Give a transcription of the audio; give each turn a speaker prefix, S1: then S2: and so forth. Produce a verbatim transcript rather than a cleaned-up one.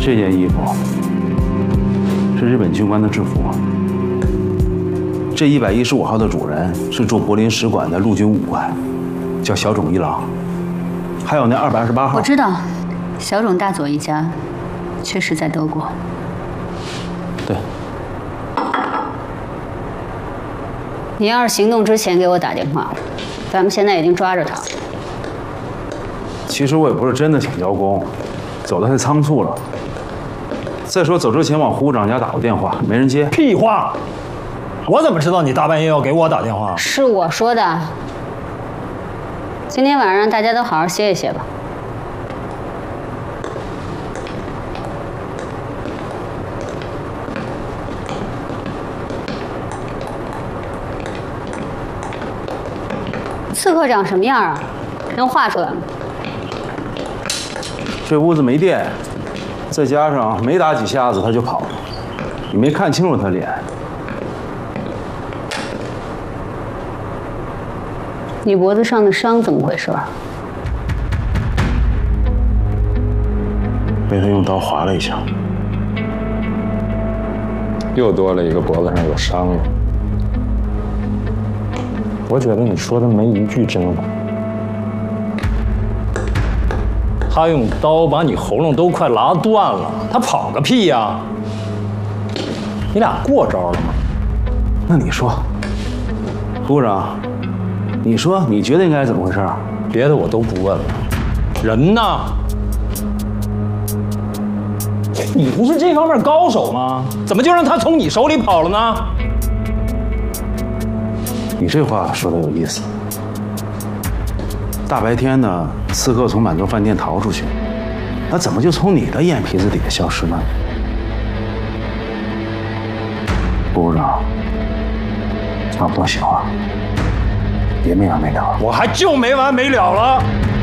S1: 这件衣服是日本军官的制服。这一百一十五号的主人是驻柏林使馆的陆军武官，叫小冢一郎。还有那二百二十八号，
S2: 我知道，小冢大佐一家确实在德国。
S1: 对。
S2: 你要是行动之前给我打电话，咱们现在已经抓着他。
S1: 其实我也不是真的想邀功，走得太仓促了。再说走之前往胡部长家打过电话，没人接。
S3: 屁话！我怎么知道你大半夜要给我打电话？
S2: 是我说的。今天晚上让大家都好好歇一歇吧。刺客长什么样啊？能画出来吗？
S1: 这屋子没电，再加上没打几下子他就跑了，你没看清楚他脸。
S2: 你脖子上的伤怎么回事？
S1: 被他用刀划了一下，
S4: 又多了一个脖子上有伤了。我觉得你说的没一句真话。
S3: 他用刀把你喉咙都快拉断了，他跑个屁呀！你俩过招了吗？
S1: 那你说，胡部长，你说你觉得应该怎么回事？
S3: 别的我都不问了，人呢？你不是这方面高手吗？怎么就让他从你手里跑了呢？
S1: 你这话说的有意思。大白天的，刺客从满洲饭店逃出去，那怎么就从你的眼皮子底下消失呢？胡部长，差不多行了，别没完没了。
S3: 我还就没完没了了。